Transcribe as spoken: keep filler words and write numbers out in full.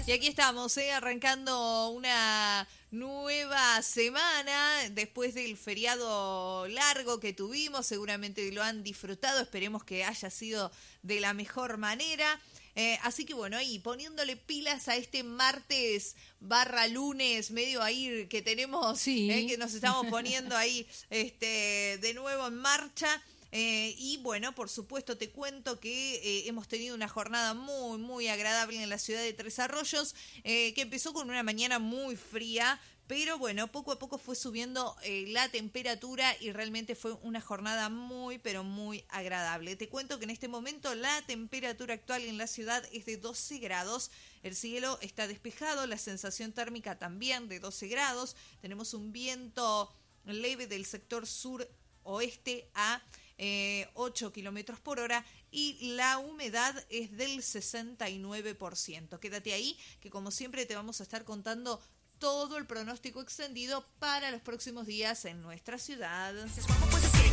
Y aquí estamos, ¿eh? Arrancando una nueva semana después del feriado largo que tuvimos. Seguramente lo han disfrutado, esperemos que haya sido de la mejor manera. Eh, así que bueno, ahí poniéndole pilas a este martes barra lunes, medio ahí que tenemos, sí. eh, que nos estamos poniendo ahí este, de nuevo en marcha. Eh, y bueno, por supuesto te cuento que eh, hemos tenido una jornada muy, muy agradable en la ciudad de Tres Arroyos, eh, que empezó con una mañana muy fría, pero bueno, poco a poco fue subiendo eh, la temperatura y realmente fue una jornada muy, pero muy agradable. Te cuento que en este momento la temperatura actual en la ciudad es de doce grados, el cielo está despejado, la sensación térmica también de doce grados, tenemos un viento leve del sector sur-oeste a Eh, ocho kilómetros por hora y la humedad es del sesenta y nueve por ciento. Quédate ahí, que como siempre te vamos a estar contando todo el pronóstico extendido para los próximos días en nuestra ciudad.